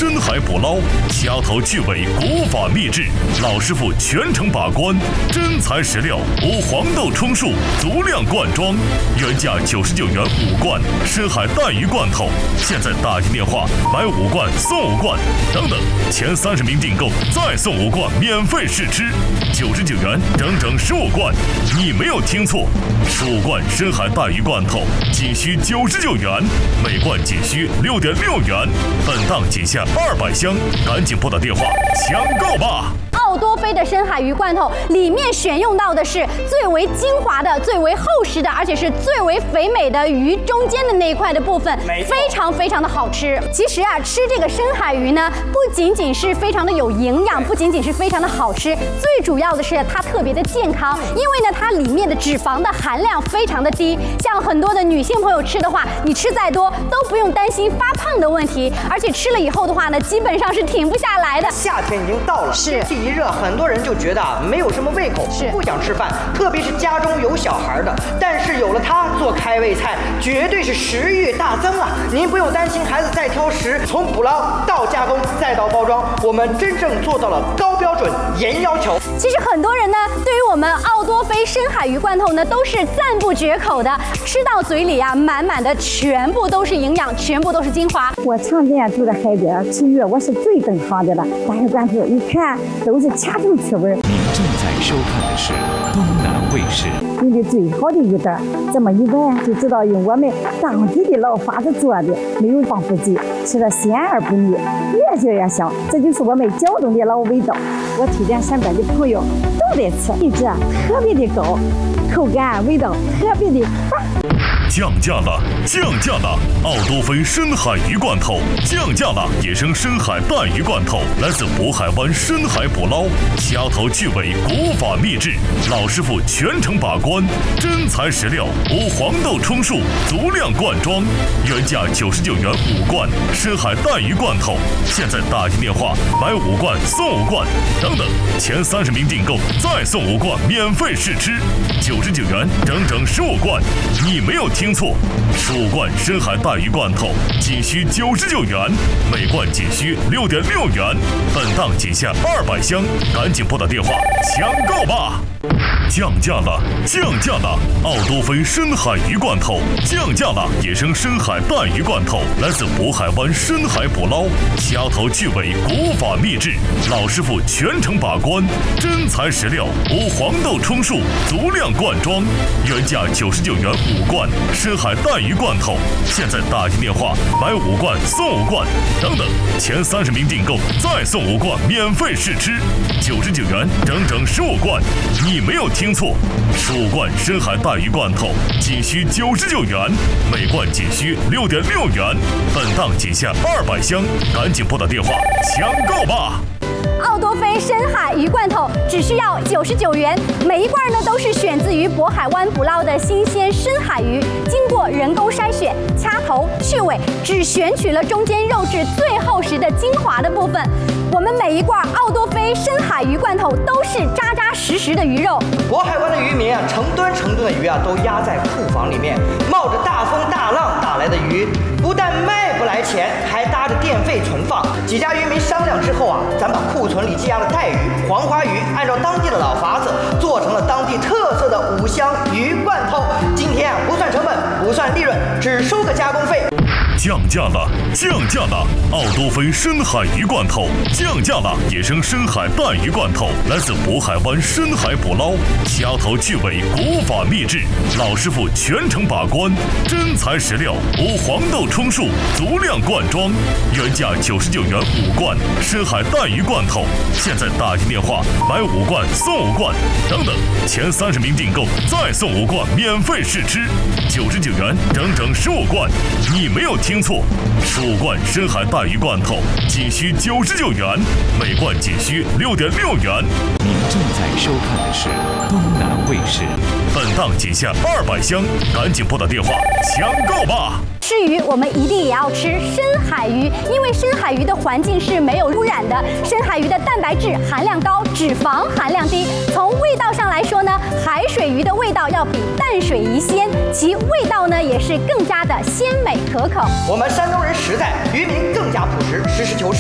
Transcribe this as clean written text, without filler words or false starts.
深海捕捞，掐头去尾，古法秘制，老师傅全程把关，真材实料，无黄豆充数，足量罐装，原价99元5罐深海带鱼罐头，现在打进电话买5罐送5罐，等等，前30名订购再送5罐免费试吃，99元整整15罐，你没有听错，15罐深海带鱼罐头仅需99元，每罐仅需6.6元，本档仅限200箱，赶紧拨打电话抢购吧！ 奥多菲的深海鱼罐头里面选用到的是最为精华的、最为厚实的，而且是最为肥美的鱼中间的那一块的部分，非常非常的好吃。其实啊，吃这个深海鱼呢，不仅仅是非常的有营养，不仅仅是非常的好吃，最主要的是它特别的健康，因为呢，它里面的脂肪的含量非常的低。像很多的女性朋友吃的话，你吃再多都不用担心发胖的问题，而且吃了以后的话呢，基本上是停不下来的。 夏天已经到了，天气一热，很多人就觉得没有什么胃口，不想吃饭，特别是家中有小孩的。但是有了它做开胃菜，绝对是食欲大增啊！您不用担心孩子再挑食，从捕捞到加工再到包装，我们真正做到了高标准、严要求。 其实很多人呢，对于我们奥多菲深海鱼罐头呢，都是赞不绝口的，吃到嘴里啊，满满的全部都是营养，全部都是精华。 我常年住在海边吃鱼，我是最懂行的了。大鱼罐头一看都是掐头去味。 您正在收看的是东南卫视。 用的最好的鱼蛋，这么一闻就知道用我们当地的老法子做的，没有防腐剂，吃了鲜而不腻，越嚼越香。这就是我们胶东的老味道。我推荐身边的朋友都得吃，品质特别的高，口感味道特别的棒。 降价了，降价了！奥多菲深海鱼罐头降价了，野生深海带鱼罐头来自渤海湾深海捕捞，掐头去尾，古法秘制，老师傅全程把关，真材实料，无黄豆充数，足量罐装，原价99元5罐深海带鱼罐头，现在打进电话买5罐送5罐，等等，前30名订购再送5罐免费试吃，99元整整15罐，你没有听错，15罐深海带鱼罐头仅需99元，每罐仅需6.6元，本档仅限200箱，赶紧拨打电话抢购吧！降价了，降价了！奥多菲深海鱼罐头降价了，野生深海带鱼罐头来自渤海湾深海捕捞，掐头去尾，古法秘制，老师傅全程把关，真材实料，无黄豆充数，足量罐装，原价99元5罐深海带鱼罐头，现在打进电话买5罐送5罐，等等，前30名订购再送5罐免费试吃，99元整整15罐，你没有听错，15罐深海带鱼罐头仅需99元，每罐仅需6.6元，本档仅限200箱，赶紧拨打电话抢购吧！ 奥多菲深海鱼罐头只需要99元，每一罐呢都是选自于渤海湾捕捞的新鲜深海鱼，经过人工筛选、掐头去尾，只选取了中间肉质最厚实的精华的部分。我们每一罐奥多菲深海鱼罐头都是扎扎实实的鱼肉。 渤海湾的渔民啊，成吨成吨的鱼啊，都压在库房里面，冒着大风大浪打来的鱼，不但卖不来钱，还搭着电费存放。几家渔民商量之后啊，咱把库存里积压的带鱼、黄花鱼，按照当地的老法子，做成了当地特色的5香鱼罐头。今天啊，不算成本，不算利润，只收个加工费。 降价了，降价了！奥多菲深海鱼罐头降价了，野生深海带鱼罐头来自渤海湾深海捕捞，掐头去尾，古法秘制，老师傅全程把关，真材实料，无黄豆充数，足量罐装，原价99元5罐深海带鱼罐头，现在打进电话买5罐送5罐，等等，前30名订购再送5罐免费试吃，99元整整15罐，你没有听错，15罐深海带鱼罐头仅需99元，每罐仅需6.6元。 您正在收看的是东南卫视。 本档仅限200箱，赶紧拨打电话抢购吧！ 吃鱼，我们一定也要吃深海鱼，因为深海鱼的环境是没有污染的，深海鱼的蛋白质含量高，脂肪含量低。从味道上来说呢，海水鱼的味道要比淡水鱼鲜，其味道呢也是更加的鲜美可口。 我们山东人实在，渔民更加朴实，实事求是。